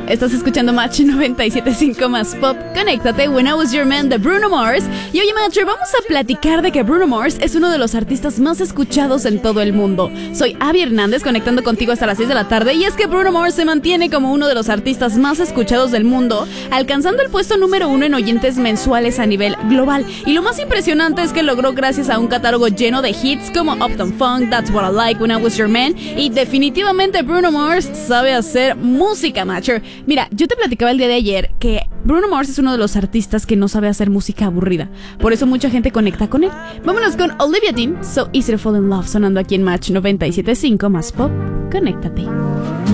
Estás escuchando Match 97.5 más pop. Conéctate, When I Was Your Man de Bruno Mars. Y oye, Matcher, vamos a platicar de que Bruno Mars es uno de los artistas más escuchados en todo el mundo. Soy Abby Hernández, conectando contigo hasta las 6 de la tarde. Y es que Bruno Mars se mantiene como uno de los artistas más escuchados del mundo, alcanzando el puesto número 1 en oyentes mensuales a nivel global. Y lo más impresionante es que logró gracias a un catálogo lleno de hits como Uptown Funk, That's What I Like, When I Was Your Man. Y definitivamente Bruno Mars sabe hacer música, Matcher. Mira, yo te platicaba el día de ayer que Bruno Mars es uno de los artistas que no sabe hacer música aburrida. Por eso mucha gente conecta con él. Vámonos con Olivia Dean, So Easy to Fall in Love, sonando aquí en Match 97.5 más pop. Conéctate.